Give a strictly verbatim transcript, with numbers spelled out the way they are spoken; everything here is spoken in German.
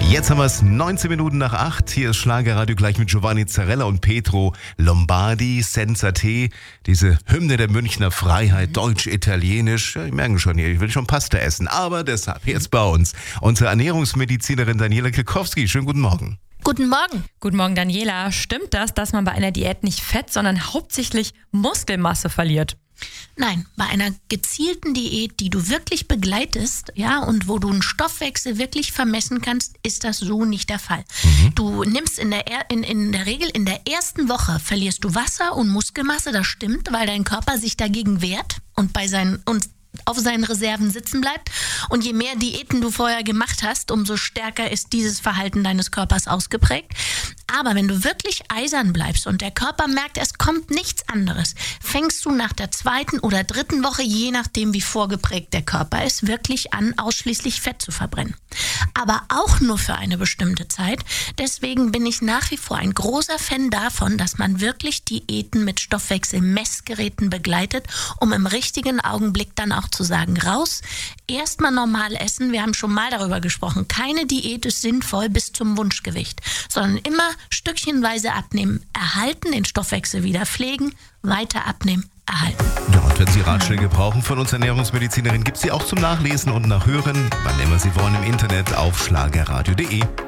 Jetzt haben wir es neunzehn Minuten nach acht. Hier ist Schlagerradio gleich mit Giovanni Zarella und Pietro Lombardi. Senza Te, diese Hymne der Münchner Freiheit, deutsch-italienisch. Ja, ich merke schon hier, ich will schon Pasta essen. Aber deshalb jetzt bei uns unsere Ernährungsmedizinerin Daniela Kilkowski. Schönen guten Morgen. Guten Morgen. Guten Morgen, Daniela. Stimmt das, dass man bei einer Diät nicht Fett, sondern hauptsächlich Muskelmasse verliert? Nein, bei einer gezielten Diät, die du wirklich begleitest, ja, und wo du einen Stoffwechsel wirklich vermessen kannst, ist das so nicht der Fall. Mhm. Du nimmst in der, er- in, in der Regel in der ersten Woche verlierst du Wasser und Muskelmasse, das stimmt, weil dein Körper sich dagegen wehrt und bei seinen und auf seinen Reserven sitzen bleibt. Und je mehr Diäten du vorher gemacht hast, umso stärker ist dieses Verhalten deines Körpers ausgeprägt. Aber wenn du wirklich eisern bleibst und der Körper merkt, es kommt nichts anderes, fängst du nach der zweiten oder dritten Woche, je nachdem wie vorgeprägt der Körper ist, wirklich an, ausschließlich Fett zu verbrennen. Aber auch nur für eine bestimmte Zeit. Deswegen bin ich nach wie vor ein großer Fan davon, dass man wirklich Diäten mit Stoffwechselmessgeräten begleitet, um im richtigen Augenblick dann auch zu sagen, raus, erstmal normal essen. Wir haben schon mal darüber gesprochen. Keine Diät ist sinnvoll bis zum Wunschgewicht, sondern immer stückchenweise abnehmen, erhalten, den Stoffwechsel wieder pflegen, weiter abnehmen, erhalten. Ja, und wenn Sie Ratschläge brauchen von uns Ernährungsmedizinerin, gibt es sie auch zum Nachlesen und Nachhören, wann immer Sie wollen, im Internet auf schlagerradio punkt de.